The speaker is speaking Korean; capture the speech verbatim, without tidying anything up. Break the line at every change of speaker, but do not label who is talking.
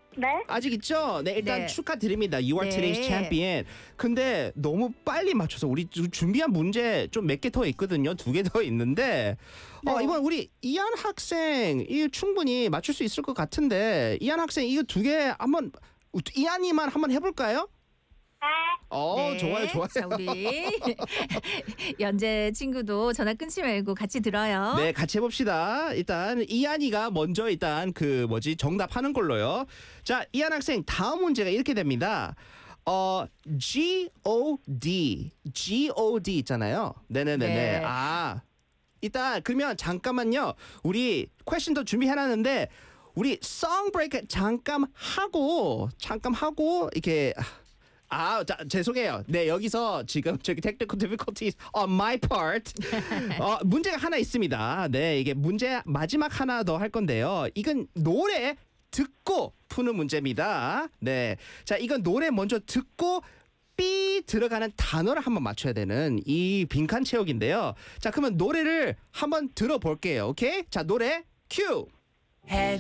네?
아직 있죠? 네, 일단
네.
축하드립니다. You are
네.
today's champion. 근데 너무 빨리 맞춰서 우리 주- 준비한 문제 좀 몇 개 더 있거든요. 두 개 더 있는데 어,
네.
이번 우리 이한 학생 이 충분히 맞출 수 있을 것 같은데 이한 학생 이거 두 개 한번 이한이만 한번 해볼까요?
네.
어,
네.
좋아요, 좋아요.
자, 우리 연재 친구도 전화 끊지 말고 같이 들어요.
네, 같이 해봅시다. 일단 이한이가 먼저 일단 그 뭐지 정답하는 걸로요. 자, 이한 학생 다음 문제가 이렇게 됩니다. 어, G O D, G O D 있잖아요. 네네네네.
네.
아, 일단 그러면 잠깐만요. 우리 퀘션도 준비해놨는데 우리 song break 잠깐 하고 잠깐 하고 이렇게. 아, 자, 죄송해요. 네, 여기서 지금 저기 technical difficulties on my part. 어, 문제가 하나 있습니다. 네, 이게 문제 마지막 하나 더 할 건데요. 이건 노래 듣고 푸는 문제입니다. 네, 자, 이건 노래 먼저 듣고 삐 들어가는 단어를 한번 맞춰야 되는 이 빈칸 채우기인데요. 자, 그러면 노래를 한번 들어볼게요. 오케이? 자, 노래 큐.